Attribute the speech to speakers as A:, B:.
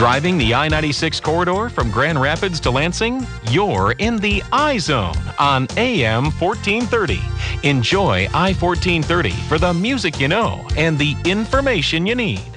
A: Driving the I-96 corridor from Grand Rapids to Lansing? You're in the I-Zone on AM 1430. Enjoy I-1430 for the music you know and the information you need.